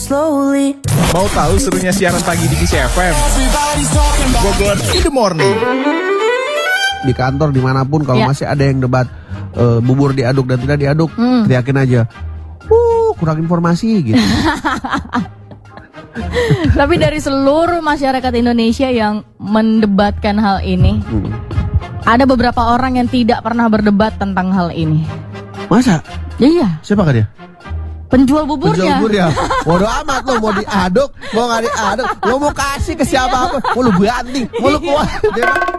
slowly. Mau tahu serunya siaran pagi di Kiss FM? Bogor in the morning. Di kantor dimanapun kalau masih ada yang debat bubur diaduk dan tidak diaduk, teriakin aja, kurang informasi gitu. Tapi dari seluruh masyarakat Indonesia yang mendebatkan hal ini, ada beberapa orang yang tidak pernah berdebat tentang hal ini. Masa? Iya. Siapa kan dia? Penjual buburnya. Penjual bubur ya. Bodo amat lo mau diaduk, mau nggak diaduk, lo mau kasih ke siapa apa, mau lo banting, mau lo kuat.